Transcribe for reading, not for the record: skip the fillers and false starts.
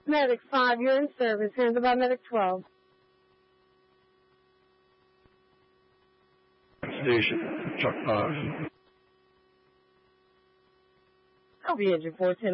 Medic 5, you're in service. Here's about Medic 12. Station, Chuck 5. I'll be at your 410.